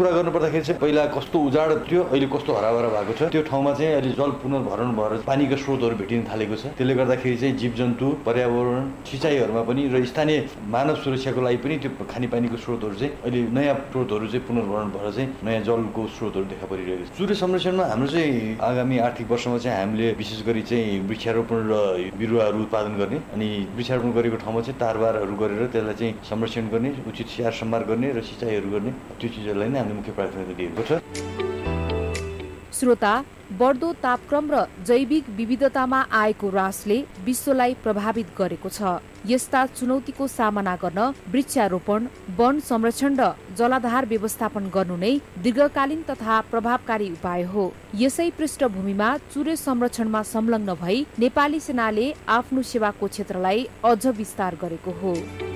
कुरा गर्नुपर्दाखेरि चाहिँ पहिला कस्तो उजाड थियो, अहिले कस्तो हराभरा भएको छ। त्यो ठाउँमा चाहिँ अहिले जल पुनर्भरण भएर पानीको स्रोतहरू भेटिन थालेको छ। त्यसले गर्दाखेरि चाहिँ जीवजन्तु, पर्यावरण, सिँचाइहरूमा पनि र स्थानीय मानव सुरक्षाको लागि पनि त्यो खानेपानीको स्रोतहरू चाहिँ अहिले नयाँ स्रोतहरू चाहिँ पुनर्भरण भएर चाहिँ नयाँ जलको स्रोतहरू देखा परिरहेको छ। सूर्य संरक्षणमा हाम्रो चाहिँ आगामी आर्थिक वर्षमा चाहिँ हामीले विशेष गरी चाहिँ वृक्षारोपण र बिरुवाहरू उत्पादन गर्ने अनि वृक्षारोपण गरेको ठाउँमा चाहिँ तारबारहरू गरेर त्यसलाई चाहिँ संरक्षण गर्ने, उचित स्याहार सम्हार गर्ने र सिँचाइहरू गर्ने, त्यो चिजहरूलाई नै हामीले मुख्य प्राथमिकता दिएको छ। श्रोता, बढ्दो तापक्रम र जैविक विविधतामा आएको ह्रासले विश्वलाई प्रभावित गरेको छ। यस्ता चुनौतीको सामना गर्न वृक्षारोपण, वन संरक्षण र जलाधार व्यवस्थापन गर्नु नै दीर्घकालीन तथा प्रभावकारी उपाय हो। यसै पृष्ठभूमिमा चुरे संरक्षणमा संलग्न भई नेपाली सेनाले आफ्नो सेवाको क्षेत्रलाई अझ विस्तार गरेको हो।